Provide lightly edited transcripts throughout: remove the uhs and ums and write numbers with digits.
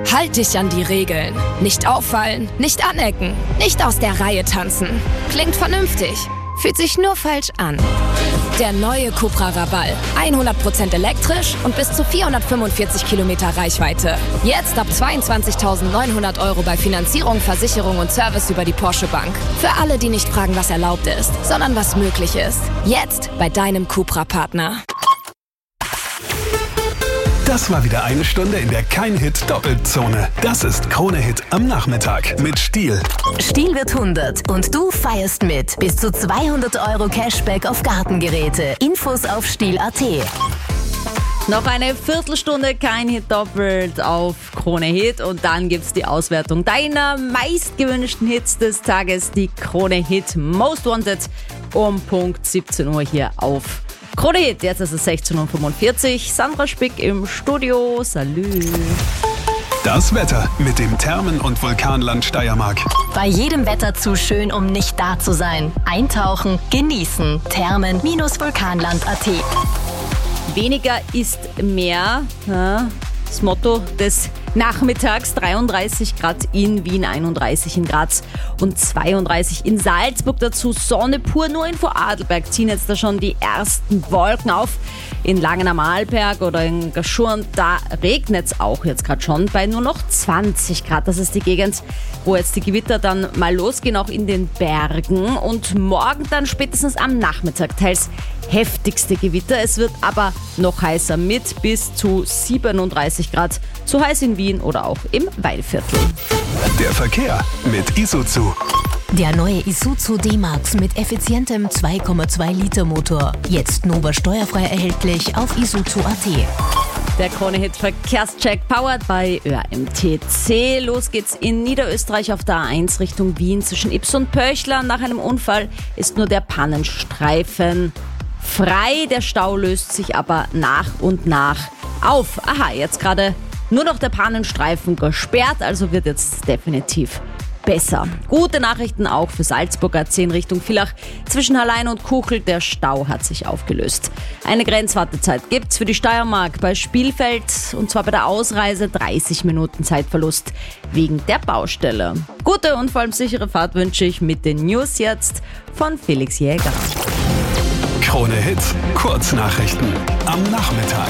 Halt dich an die Regeln. Nicht auffallen, nicht anecken, nicht aus der Reihe tanzen. Klingt vernünftig, fühlt sich nur falsch an. Der neue Cupra Raval. 100% elektrisch und bis zu 445 Kilometer Reichweite. Jetzt ab 22.900 € bei Finanzierung, Versicherung und Service über die Porsche Bank. Für alle, die nicht fragen, was erlaubt ist, sondern was möglich ist. Jetzt bei deinem Cupra-Partner. Das war wieder eine Stunde in der Kein-Hit-Doppelzone. Das ist Krone-Hit am Nachmittag mit Stihl. Stihl wird 100 und du feierst mit. Bis zu 200 € Cashback auf Gartengeräte. Infos auf Stihl.at. Noch eine Viertelstunde Kein-Hit doppelt auf Krone-Hit und dann gibt's die Auswertung deiner meistgewünschten Hits des Tages, die Krone-Hit Most Wanted um Punkt 17 Uhr hier auf Krone-Hit. Jetzt ist es 16:45 Uhr. Sandra Spick im Studio. Salü. Das Wetter mit dem Thermen- und Vulkanland Steiermark. Bei jedem Wetter zu schön, um nicht da zu sein. Eintauchen, genießen. Thermen-vulkanland.at. Weniger ist mehr. Das Motto des Nachmittags. 33 Grad in Wien, 31 in Graz und 32 in Salzburg. Dazu Sonne pur. Nur in Vorarlberg ziehen jetzt da schon die ersten Wolken auf. In Langen am Arlberg oder in Gaschurn, da regnet es auch jetzt gerade schon bei nur noch 20 Grad. Das ist die Gegend, wo jetzt die Gewitter dann mal losgehen, auch in den Bergen. Und morgen dann spätestens am Nachmittag teils heftigste Gewitter. Es wird aber noch heißer mit bis zu 37 Grad. So heiß in Wien oder auch im Weilviertel. Der Verkehr mit Isuzu. Der neue Isuzu D-Max mit effizientem 2,2 Liter Motor. Jetzt Nova steuerfrei erhältlich auf Isuzu.at. Der Krone-Hit Verkehrscheck powered by ÖMTC. Los geht's in Niederösterreich auf der A1 Richtung Wien zwischen Ips und Pöchler. Nach einem Unfall ist nur der Pannenstreifen frei. Der Stau löst sich aber nach und nach auf. Aha, jetzt gerade nur noch der Pannenstreifen gesperrt, also wird jetzt definitiv besser. Gute Nachrichten auch für Salzburger A10 Richtung Villach. Zwischen Hallein und Kuchel, der Stau hat sich aufgelöst. Eine Grenzwartezeit gibt's für die Steiermark bei Spielfeld und zwar bei der Ausreise 30 Minuten Zeitverlust wegen der Baustelle. Gute und vor allem sichere Fahrt wünsche ich mit den News jetzt von Felix Jäger. Krone Hit, Kurznachrichten am Nachmittag.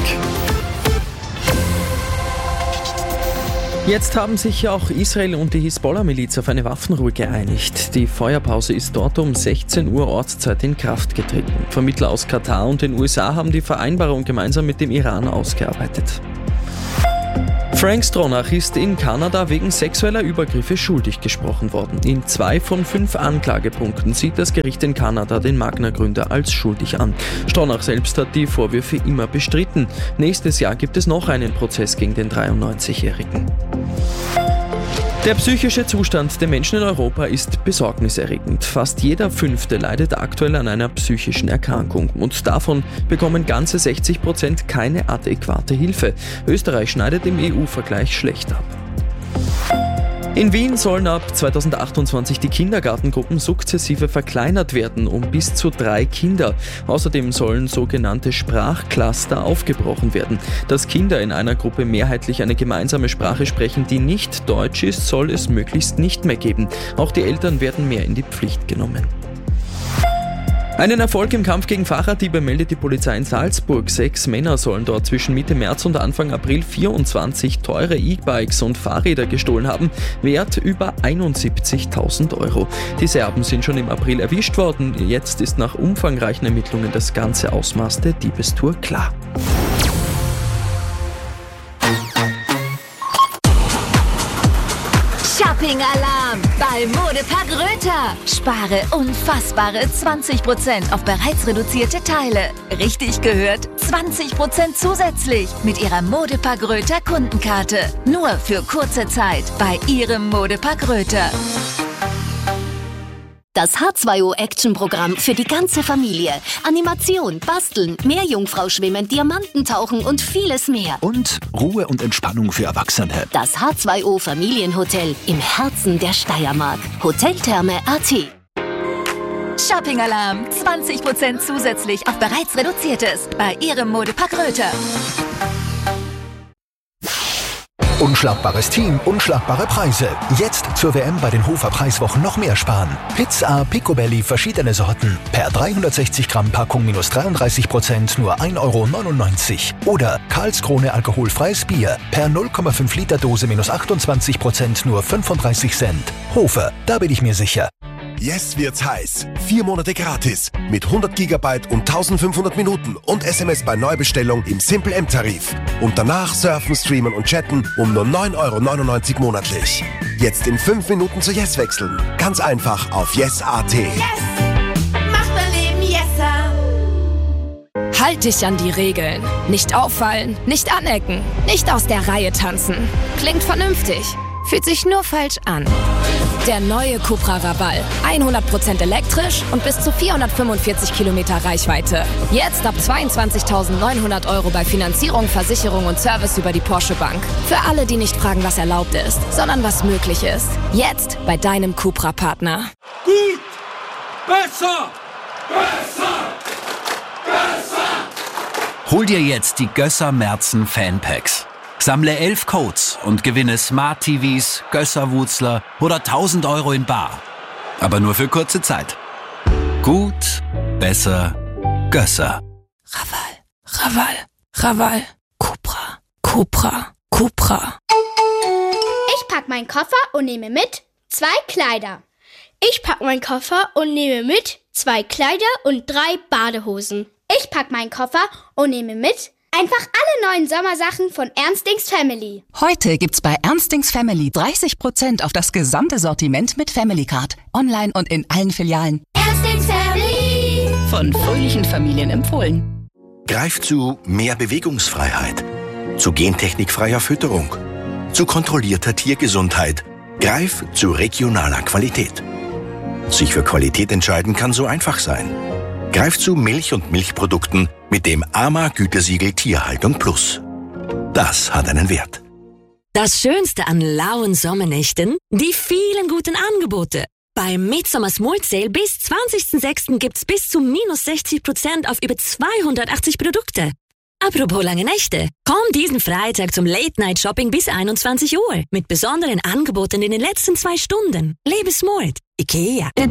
Jetzt haben sich auch Israel und die Hisbollah-Miliz auf eine Waffenruhe geeinigt. Die Feuerpause ist dort um 16 Uhr Ortszeit in Kraft getreten. Vermittler aus Katar und den USA haben die Vereinbarung gemeinsam mit dem Iran ausgearbeitet. Frank Stronach ist in Kanada wegen sexueller Übergriffe schuldig gesprochen worden. In 2 von 5 Anklagepunkten sieht das Gericht in Kanada den Magna-Gründer als schuldig an. Stronach selbst hat die Vorwürfe immer bestritten. Nächstes Jahr gibt es noch einen Prozess gegen den 93-Jährigen. Der psychische Zustand der Menschen in Europa ist besorgniserregend. Fast jeder 5. leidet aktuell an einer psychischen Erkrankung und davon bekommen ganze 60% keine adäquate Hilfe. Österreich schneidet im EU-Vergleich schlecht ab. In Wien sollen ab 2028 die Kindergartengruppen sukzessive verkleinert werden um bis zu 3 Kinder. Außerdem sollen sogenannte Sprachcluster aufgebrochen werden. Dass Kinder in einer Gruppe mehrheitlich eine gemeinsame Sprache sprechen, die nicht Deutsch ist, soll es möglichst nicht mehr geben. Auch die Eltern werden mehr in die Pflicht genommen. Einen Erfolg im Kampf gegen Fahrraddiebe meldet die Polizei in Salzburg. 6 Männer sollen dort zwischen Mitte März und Anfang April 24 teure E-Bikes und Fahrräder gestohlen haben, Wert über 71.000 €. Die Serben sind schon im April erwischt worden. Jetzt ist nach umfangreichen Ermittlungen das ganze Ausmaß der Diebestour klar. Shopping-Alarm bei Modepark Röther. Spare unfassbare 20% auf bereits reduzierte Teile. Richtig gehört, 20% zusätzlich mit Ihrer Modepark Röther Kundenkarte. Nur für kurze Zeit bei Ihrem Modepark Röther. Das H2O-Action-Programm für die ganze Familie. Animation, Basteln, Meerjungfrau-Schwimmen, Diamantentauchen und vieles mehr. Und Ruhe und Entspannung für Erwachsene. Das H2O-Familienhotel im Herzen der Steiermark. Hoteltherme.at. Shopping-Alarm, 20% zusätzlich auf bereits reduziertes bei Ihrem Modepark Röther. Unschlagbares Team, unschlagbare Preise. Jetzt zur WM bei den Hofer Preiswochen noch mehr sparen. Pizza Picobelli verschiedene Sorten. Per 360 Gramm Packung minus 33%, nur 1,99 €. Oder Karlskrone alkoholfreies Bier. Per 0,5 Liter Dose minus 28%, nur 35 Cent. Hofer, da bin ich mir sicher. Jetzt wird's heiß. 4 Monate gratis. Mit 100 GB und 1500 Minuten und SMS bei Neubestellung im Simple M-Tarif. Und danach surfen, streamen und chatten um nur 9,99 € monatlich. Jetzt in 5 Minuten zu Yes wechseln. Ganz einfach auf yes.at. Yes! Macht mein Leben yesser! Halt dich an die Regeln. Nicht auffallen, nicht anecken, nicht aus der Reihe tanzen. Klingt vernünftig, fühlt sich nur falsch an. Der neue Cupra Raval. 100% elektrisch und bis zu 445 Kilometer Reichweite. Jetzt ab 22.900 € bei Finanzierung, Versicherung und Service über die Porsche Bank. Für alle, die nicht fragen, was erlaubt ist, sondern was möglich ist. Jetzt bei deinem Cupra-Partner. Gut! Besser! Besser! Besser! Hol dir jetzt die Gösser Merzen Fanpacks. Sammle 11 Codes und gewinne Smart TVs, Gösser-Wutzler oder 1.000 € in bar. Aber nur für kurze Zeit. Gut, besser, Gösser. Raval, Raval, Raval. Cupra, Cupra, Cupra. Ich pack meinen Koffer und nehme mit 2 Kleider. Ich pack meinen Koffer und nehme mit 2 Kleider und 3 Badehosen. Ich pack meinen Koffer und nehme mit einfach alle neuen Sommersachen von Ernstings Family. Heute gibt's bei Ernstings Family 30% auf das gesamte Sortiment mit Family Card. Online und in allen Filialen. Ernstings Family. Von fröhlichen Familien empfohlen. Greif zu mehr Bewegungsfreiheit. Zu gentechnikfreier Fütterung. Zu kontrollierter Tiergesundheit. Greif zu regionaler Qualität. Sich für Qualität entscheiden kann so einfach sein. Greif zu Milch und Milchprodukten mit dem AMA-Gütesiegel Tierhaltung Plus. Das hat einen Wert. Das Schönste an lauen Sommernächten? Die vielen guten Angebote. Beim Midsommar Small Sale bis 20.06. gibt's bis zu minus 60% auf über 280 Produkte. Apropos lange Nächte. Komm diesen Freitag zum Late-Night-Shopping bis 21 Uhr mit besonderen Angeboten in den letzten 2 Stunden. Lebe smart. IKEA.